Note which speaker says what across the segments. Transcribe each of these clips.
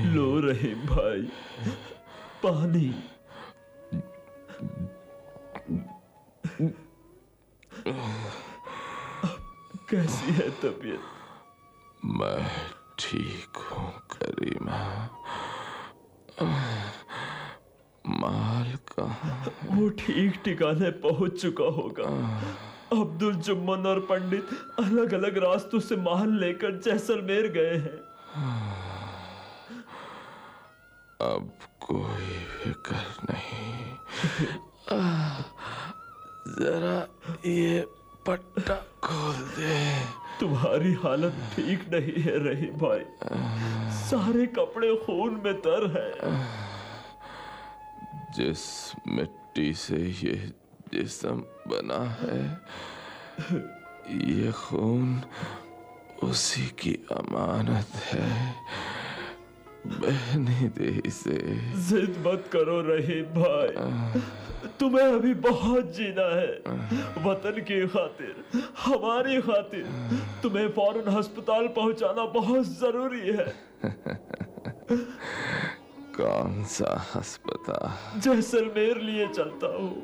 Speaker 1: लो रहीम भाई, पानी। कैसी है तबीयत?
Speaker 2: मैं ठीक हूँ करीमा। माल कहाँ?
Speaker 1: वो ठीक ठिकाने पहुंच चुका होगा। अब्दुल जुम्मन और पंडित अलग अलग रास्तों से माल लेकर जैसलमेर गए हैं।
Speaker 2: अब कोई फिक्र नहीं। जरा ये पट्टा खोल दे।
Speaker 1: तुम्हारी हालत ठीक नहीं है रहीम भाई, सारे कपड़े खून में तर है।
Speaker 2: जिस मिट्टी से ये जिस्म बना है, ये खून उसी की अमानत है। बहने दे इसे।
Speaker 1: जिद मत करो रहीम भाई, तुम्हें अभी बहुत जीना है। वतन की खातिर, हमारी खातिर तुम्हें फौरन अस्पताल पहुंचाना बहुत जरूरी है।
Speaker 2: कौन सा अस्पताल?
Speaker 1: जैसलमेर लिए चलता हूँ।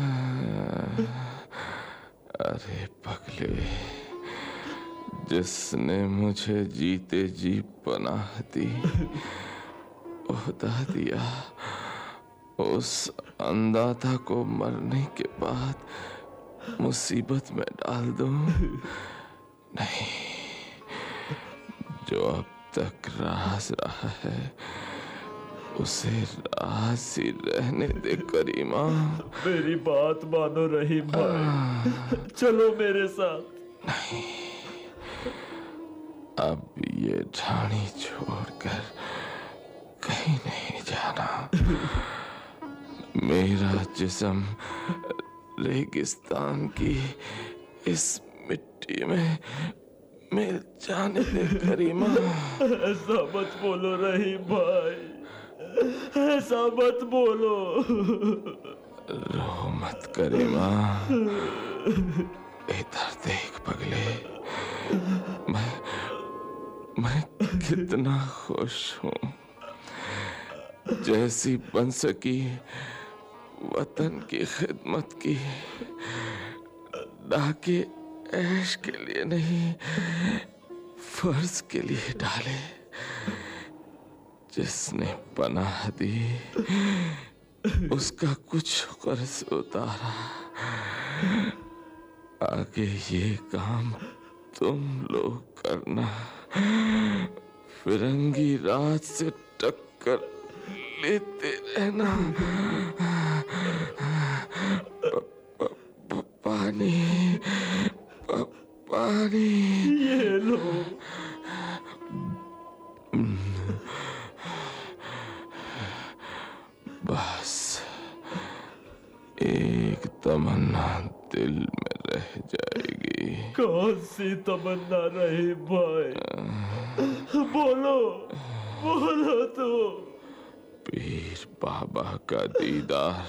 Speaker 2: अरे पगले, जिसने मुझे जीते जी पनाह दी, ओहदा दिया, उस अंदाता को मरने के बाद मुसीबत में डाल दूं? नहीं, जो अब तक राज रहा है उसे राज ही रहने दे करीमा।
Speaker 1: मेरी बात मानो रहीम भाई, चलो मेरे साथ।
Speaker 2: नहीं, अब ये ढाणी छोड़कर कहीं नहीं जाना। मेरा जिस्म रेगिस्तान की इस मिट्टी में मिल जाने दे करीमा।
Speaker 1: ऐसा मत बोलो रहीम भाई, ऐसा मत बोलो।
Speaker 2: रो मत करीमा, इधर देख पगले। मैं कितना खुश हूँ। जैसी बन सकी वतन की खिदमत की, डाके ऐश के लिए नहीं, फर्ज के लिए डाले। जिसने पनाह दी उसका कुछ कर्ज उतारा। आगे ये काम तुम लोग करना। फिरंगी राज से टक्कर लेते रहना। पानी, पानी।
Speaker 1: ये लो।
Speaker 2: बस एक तमन्ना दिल में रह जाएगी।
Speaker 1: कौन सी तमन्ना रहीम भाई? बोलो, बोलो तो।
Speaker 2: पीर बाबा का दीदार